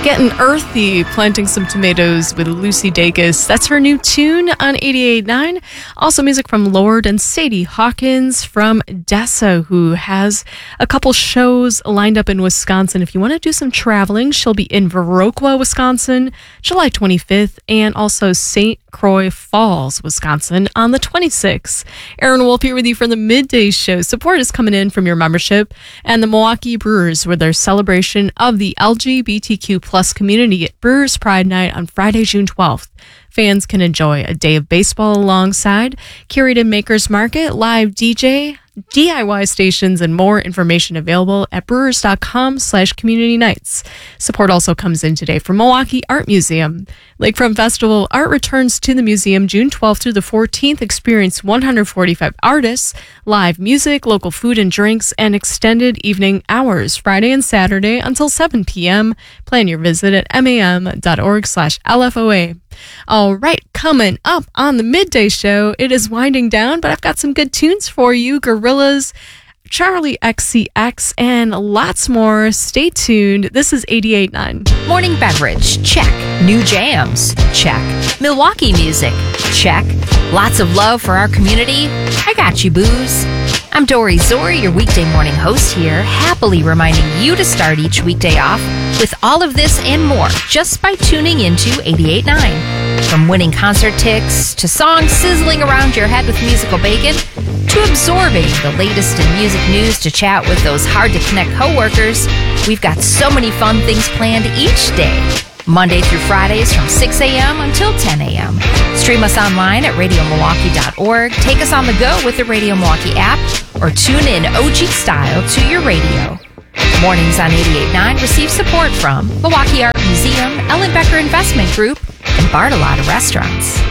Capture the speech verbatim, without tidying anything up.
Getting earthy, planting some tomatoes with Lucy Dacus. That's her new tune on eighty-eight point nine. Also music from Lord and Sadie Hawkins from Dessa, who has a couple shows lined up in Wisconsin. If you want to do some traveling, she'll be in Viroqua, Wisconsin, July twenty-fifth, and also Saint Croix Falls, Wisconsin, on the twenty-sixth. Aaron Wolf here with you for the Midday Show. Support is coming in from your membership and the Milwaukee Brewers with their celebration of the L G B T Q plus community at Brewers Pride Night on Friday, June twelfth. Fans can enjoy a day of baseball alongside curated makers market, live D J, D I Y stations, and more. Information available at brewers.com slash community nights. Support also comes in today from Milwaukee Art Museum. Lakefront Festival art returns to the museum June twelfth through the fourteenth. Experience one hundred forty-five artists, live music, local food and drinks, and extended evening hours Friday and Saturday until seven p.m. Plan your visit at mam.org slash LFOA. All right, coming up on the Midday Show, it is winding down, but I've got some good tunes for you. Gorillaz, Charlie X C X, and lots more. Stay tuned. This is eighty-eight point nine. Morning beverage, check. New jams, check. Milwaukee music, check. Lots of love for our community. I got you, booze. I'm Dory Zori, your weekday morning host here, happily reminding you to start each weekday off with all of this and more just by tuning into eighty-eight point nine. From winning concert tickets to songs sizzling around your head with musical bacon to absorbing the latest in music news to chat with those hard-to-connect coworkers, we've got so many fun things planned each day. Monday through Fridays from six a.m. until ten a.m. Stream us online at radio milwaukee dot org. Take us on the go with the Radio Milwaukee app or tune in O G style to your radio. Mornings on eighty-eight point nine receive support from Milwaukee Art Museum, Ellen Becker Investment Group, and Bartolotta Restaurants.